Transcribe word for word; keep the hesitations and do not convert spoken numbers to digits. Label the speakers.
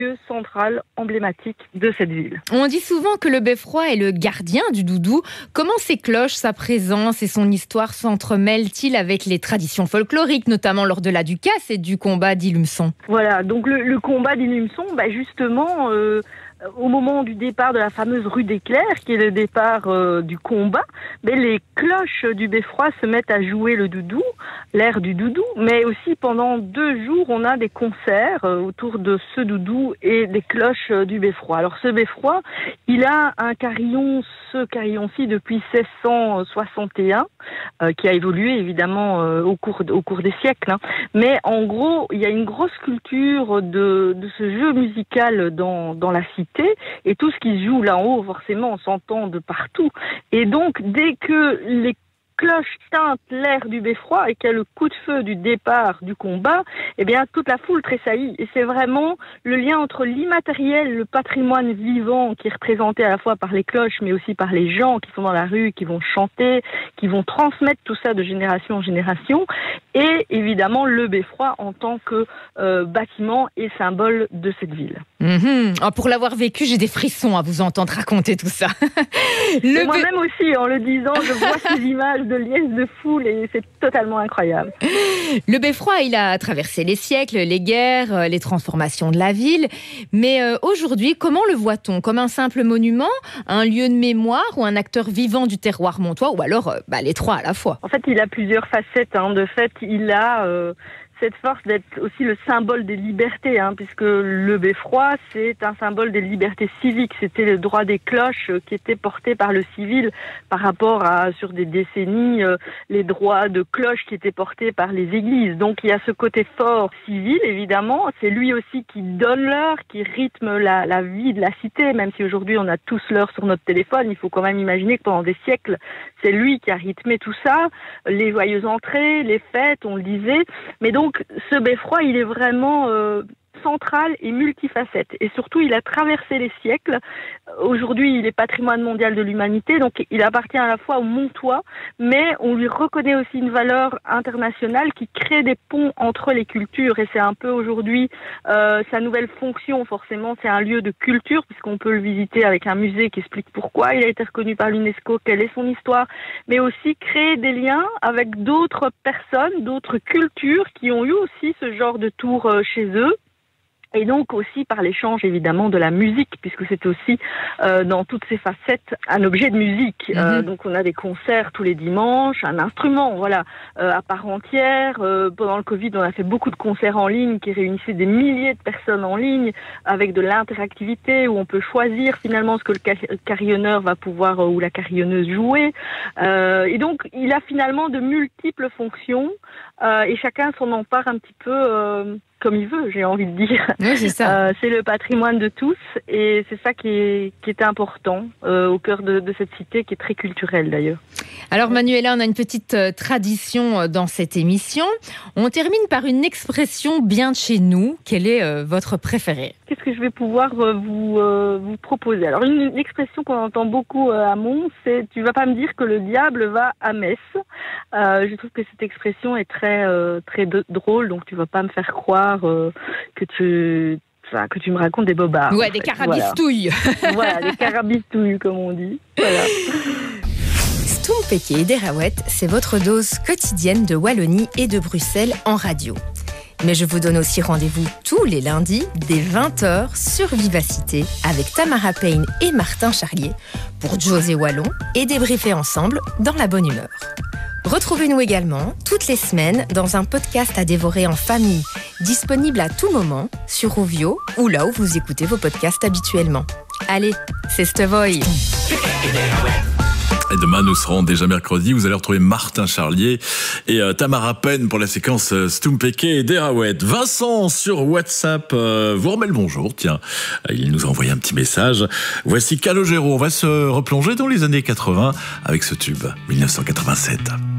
Speaker 1: lieu central emblématique de cette ville.
Speaker 2: On dit souvent que le beffroi est le gardien du doudou. Comment ces cloches, sa présence et son histoire s'entremêlent-ils avec les traditions folkloriques, notamment lors de la Ducasse et du combat d'Ilumson?
Speaker 1: Voilà, donc le, le combat d'Ilumson, bah justement, euh, au moment du départ de la fameuse rue des Clercs, qui est le départ euh, du combat, mais les cloches du beffroi se mettent à jouer le doudou, l'air du doudou, mais aussi pendant deux jours, on a des concerts euh, autour de ce doudou et des cloches euh, du beffroi. Alors ce beffroi, il a un carillon, ce carillon-ci depuis seize cent soixante et un, euh, qui a évolué évidemment euh, au cours au cours des siècles, hein. Mais en gros, il y a une grosse culture de, de ce jeu musical dans, dans la cité. Et tout ce qui se joue là en haut, forcément, on s'entend de partout. Et donc, dès que les cloches teintent l'air du beffroi et qu'il y a le coup de feu du départ du combat, eh bien, toute la foule tressaillit. Et c'est vraiment le lien entre l'immatériel, le patrimoine vivant qui est représenté à la fois par les cloches, mais aussi par les gens qui sont dans la rue, qui vont chanter, qui vont transmettre tout ça de génération en génération. Et évidemment, le beffroi en tant que euh, bâtiment et symbole de cette ville.
Speaker 2: Mmh. Oh, pour l'avoir vécu, j'ai des frissons à vous entendre raconter tout ça.
Speaker 1: Le moi-même be... aussi, en le disant, je vois ces images de liesse de foule et c'est totalement incroyable.
Speaker 2: Le beffroi, il a traversé les siècles, les guerres, les transformations de la ville. Mais euh, aujourd'hui, comment le voit-on? Comme un simple monument, un lieu de mémoire ou un acteur vivant du terroir montois, ou alors euh, bah, les trois à la fois?
Speaker 1: En fait, il a plusieurs facettes. Hein. De fait, il a... Euh... cette force d'être aussi le symbole des libertés, hein, puisque le beffroi, c'est un symbole des libertés civiques. C'était le droit des cloches euh, qui était porté par le civil par rapport à, sur des décennies, euh, les droits de cloches qui étaient portés par les églises. Donc il y a ce côté fort civil, évidemment. C'est lui aussi qui donne l'heure, qui rythme la, la vie de la cité, même si aujourd'hui on a tous l'heure sur notre téléphone. Il faut quand même imaginer que pendant des siècles, c'est lui qui a rythmé tout ça, les joyeuses entrées, les fêtes, on le disait. Mais donc, Donc, ce beffroi, il est vraiment euh, central et multifacette. Et surtout, il a traversé les siècles. Aujourd'hui, il est patrimoine mondial de l'humanité, donc il appartient à la fois au Montois, mais on lui reconnaît aussi une valeur internationale qui crée des ponts entre les cultures. Et c'est un peu aujourd'hui euh, sa nouvelle fonction, forcément. C'est un lieu de culture, puisqu'on peut le visiter avec un musée qui explique pourquoi il a été reconnu par l'UNESCO, quelle est son histoire, mais aussi créer des liens avec d'autres personnes, d'autres cultures qui ont eu aussi ce genre de tour euh, chez eux. Et donc aussi par l'échange évidemment de la musique, puisque c'est aussi euh, dans toutes ses facettes un objet de musique. Mm-hmm. Euh, donc on a des concerts tous les dimanches, un instrument, voilà, euh, à part entière. Euh, pendant le Covid, on a fait beaucoup de concerts en ligne qui réunissaient des milliers de personnes en ligne, avec de l'interactivité où on peut choisir finalement ce que le carillonneur va pouvoir euh, ou la carillonneuse jouer. Euh, et donc il a finalement de multiples fonctions euh, et chacun s'en empare un petit peu. Euh, comme il veut, j'ai envie de dire.
Speaker 2: Oui, c'est ça.
Speaker 1: Euh, c'est le patrimoine de tous et c'est ça qui est, qui est important euh, au cœur de, de cette cité qui est très culturelle d'ailleurs.
Speaker 2: Alors Manuela, on a une petite euh, tradition dans cette émission. On termine par une expression bien de chez nous. Quelle est euh, votre préférée?
Speaker 1: Qu'est-ce que je vais pouvoir euh, vous, euh, vous proposer? Alors une, une expression qu'on entend beaucoup euh, à Mons, c'est « tu vas pas me dire que le diable va à Metz ». Euh, je trouve que cette expression est très, euh, très de- drôle, donc tu vas pas me faire croire euh, que tu... Enfin, que tu me racontes des bobards.
Speaker 2: Ouais, des fait. carabistouilles.
Speaker 1: Voilà. Voilà, des carabistouilles, comme on dit. Voilà.
Speaker 3: Stompeke et Dérawet, c'est votre dose quotidienne de Wallonie et de Bruxelles en radio. Mais je vous donne aussi rendez-vous tous les lundis dès vingt heures sur Vivacité avec Tamara Payne et Martin Charlier pour José Wallon et débriefer ensemble dans la bonne humeur. Retrouvez-nous également toutes les semaines dans un podcast à dévorer en famille, disponible à tout moment sur Rovio ou là où vous écoutez vos podcasts habituellement. Allez, c'est Stevoy.
Speaker 4: Et demain, nous serons déjà mercredi. Vous allez retrouver Martin Charlier et euh, Tamara Penn pour la séquence euh, Stompeke et Dérawet. Vincent sur WhatsApp euh, vous remet le bonjour. Tiens, il nous a envoyé un petit message. Voici Calogero. On va se replonger dans les années quatre-vingts avec ce tube mille neuf cent quatre-vingt-sept.